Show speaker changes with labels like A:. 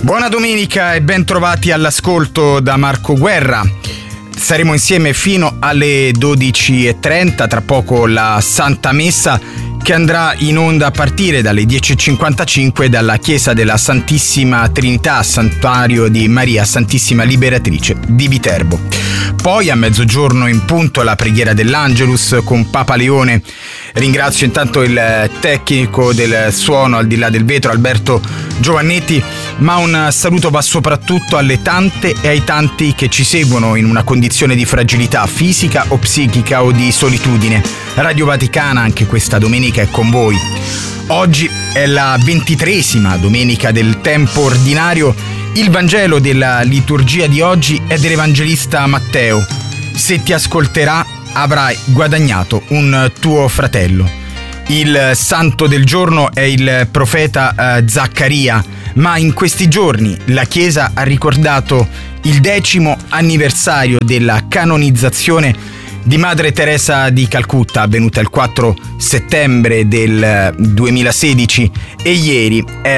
A: Buona domenica e ben trovati all'ascolto da Marco Guerra. Saremo insieme fino alle 12:30, tra poco la Santa Messa che andrà in onda a partire dalle 10:55 dalla chiesa della Santissima Trinità, Santuario di Maria Santissima Liberatrice di Viterbo. Poi a mezzogiorno in punto la preghiera dell'Angelus con Papa Leone. Ringrazio intanto il tecnico del suono al di là del vetro, Alberto Giovannetti, ma un saluto va soprattutto alle tante e ai tanti che ci seguono in una condizione di fragilità fisica o psichica o di solitudine. Radio Vaticana anche questa domenica è con voi. Oggi è la 23ª domenica del tempo ordinario. Il Vangelo della liturgia di oggi è dell'Evangelista Matteo. Se ti ascolterà avrai guadagnato un tuo fratello. Il santo del giorno è il profeta Zaccaria, ma in questi giorni la Chiesa ha ricordato il 10° anniversario della canonizzazione di Madre Teresa di Calcutta, avvenuta il 4 settembre del 2016, e ieri è